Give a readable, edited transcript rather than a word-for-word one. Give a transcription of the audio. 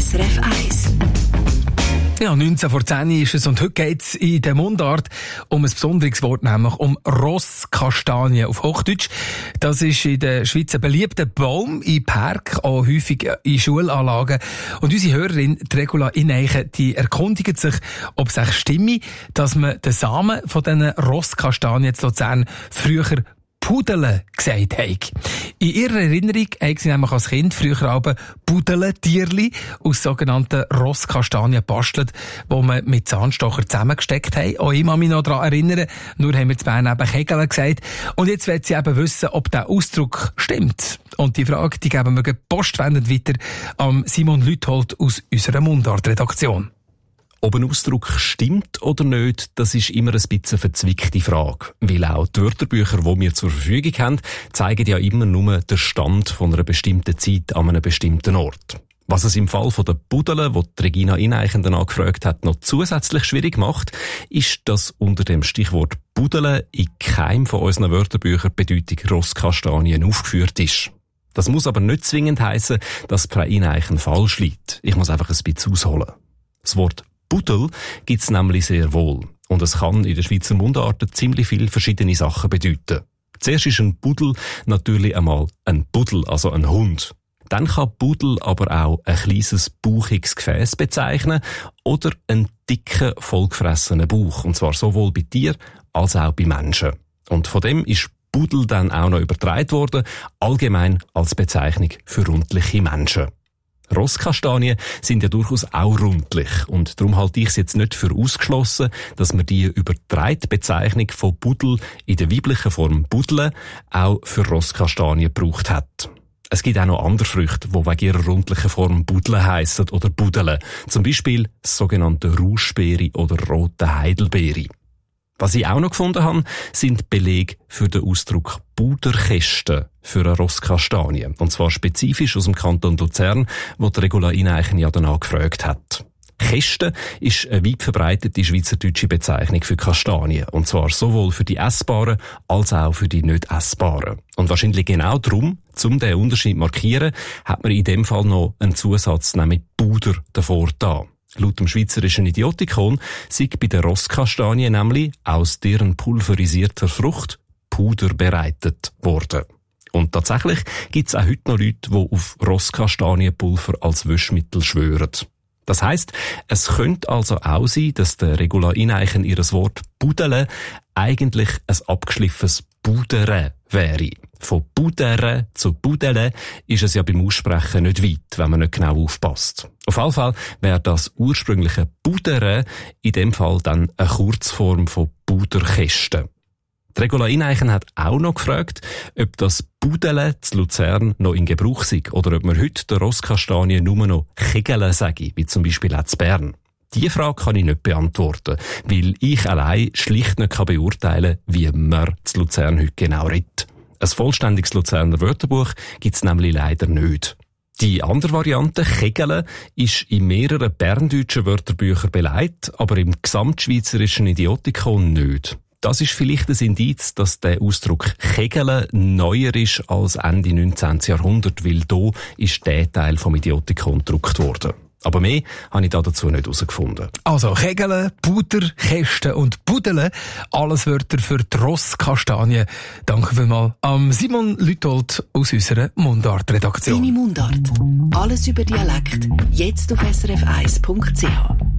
SRF 1. Ja, 19 vor 10 ist es und heute geht es in der Mundart um ein besonderes Wort, nämlich um Rosskastanie auf Hochdeutsch. Das ist in der Schweiz ein beliebter Baum in Park, auch häufig in Schulanlagen. Und unsere Hörerin, die Regula Ineichen, die erkundigt sich, ob es echt stimme, dass man den Samen von diesen Rosskastanien in Luzern früher Pudele gesagt hat. In ihrer Erinnerung haben sie nämlich als Kind früher aber Pudelentierli aus sogenannten Rosskastanien bastelt, die man mit Zahnstocher zusammengesteckt haben. Auch ich kann mich noch daran erinnern, nur haben wir zu Bern eben Kegel gesagt. Und jetzt will sie eben wissen, ob der Ausdruck stimmt. Und die Frage, die geben wir postwendend weiter an Simon Lüthold aus unserer Mundart-Redaktion. Ob ein Ausdruck stimmt oder nicht, das ist immer ein bisschen eine verzwickte Frage. Weil auch die Wörterbücher, die wir zur Verfügung haben, zeigen ja immer nur den Stand von einer bestimmten Zeit an einem bestimmten Ort. Was es im Fall von der Pudele, wo die Regina Ineichen danach gefragt hat, noch zusätzlich schwierig macht, ist, dass unter dem Stichwort Pudele in keinem von unseren Wörterbüchern die Bedeutung Rosskastanien aufgeführt ist. Das muss aber nicht zwingend heissen, dass Frau Ineichen falsch liegt. Ich muss einfach ein bisschen ausholen. Das Wort Pudel gibt's nämlich sehr wohl. Und es kann in der Schweizer Mundart ziemlich viele verschiedene Sachen bedeuten. Zuerst ist ein Pudel natürlich einmal ein Pudel, also ein Hund. Dann kann Pudel aber auch ein kleines, bauchiges Gefäß bezeichnen oder einen dicken, vollgefressenen Bauch. Und zwar sowohl bei Tieren als auch bei Menschen. Und von dem ist Pudel dann auch noch übertragen worden, allgemein als Bezeichnung für rundliche Menschen. Rosskastanien sind ja durchaus auch rundlich und darum halte ich es jetzt nicht für ausgeschlossen, dass man die übertragene Bezeichnung von Pudel in der weiblichen Form Pudle auch für Rosskastanien gebraucht hat. Es gibt auch noch andere Früchte, die wegen ihrer rundlichen Form Pudle heissen oder Pudele. Zum Beispiel das sogenannte Rauschbeere oder rote Heidelbeere. Was ich auch noch gefunden habe, sind Belege für den Ausdruck Puderkästen für eine Rosskastanie. Und zwar spezifisch aus dem Kanton Luzern, wo die Regula Ineichen ja danach gefragt hat. Kästen ist eine weit verbreitete schweizerdeutsche Bezeichnung für Kastanien. Und zwar sowohl für die essbaren als auch für die nicht essbaren. Und wahrscheinlich genau darum, um diesen Unterschied zu markieren, hat man in dem Fall noch einen Zusatz, nämlich Puder, davor da. Laut dem schweizerischen Idiotikon sei bei der Rosskastanie nämlich aus deren pulverisierter Frucht Puder bereitet worden. Und tatsächlich gibt es auch heute noch Leute, die auf Rosskastanienpulver als Waschmittel schwören. Das heisst, es könnte also auch sein, dass der Regula Ineichen ihres Wort Pudele eigentlich ein abgeschliffenes Pudere wäre. Von Pudere zu Pudele ist es ja beim Aussprechen nicht weit, wenn man nicht genau aufpasst. Auf jeden Fall wäre das ursprüngliche Pudere in dem Fall dann eine Kurzform von Puderkästen. Die Regula Ineichen hat auch noch gefragt, ob das Pudele zu Luzern noch in Gebrauch sei oder ob man heute der Rosskastanie nur noch Kegele sage, wie zum Beispiel auch zu Bern. Diese Frage kann ich nicht beantworten, weil ich allein schlicht nicht beurteilen kann, wie man zu Luzern heute genau redet. Ein vollständiges Luzerner Wörterbuch gibt's nämlich leider nicht. Die andere Variante, Kegele, ist in mehreren berndeutschen Wörterbüchern belegt, aber im gesamtschweizerischen Idiotikon nicht. Das ist vielleicht ein Indiz, dass der Ausdruck Kegele neuer ist als Ende 19. Jahrhundert, weil hier ist der Teil vom Idiotikon gedruckt worden. Aber mehr habe ich dazu nicht herausgefunden. Also Kegele, Puder, Kästen und Pudele, alles Wörter für die Rosskastanie. Danke vielmals an Simon Lüthold aus unserer Mundart-Redaktion. Deine Mundart. Alles über Dialekt. Jetzt auf srf1.ch.